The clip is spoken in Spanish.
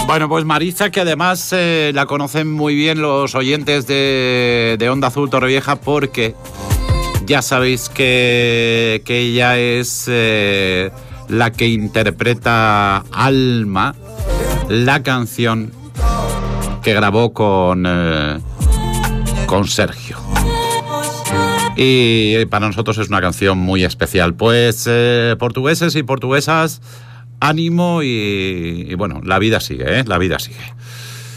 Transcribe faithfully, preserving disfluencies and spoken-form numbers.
Bueno, pues Marisa, que además eh, la conocen muy bien los oyentes de, de Onda Azul Torrevieja, porque ya sabéis que, que ella es eh, la que interpreta Alma, la canción que grabó con, eh, con Sergio. Y para nosotros es una canción muy especial. Pues eh, portugueses y portuguesas, ánimo y, y bueno, la vida sigue, ¿eh? La vida sigue.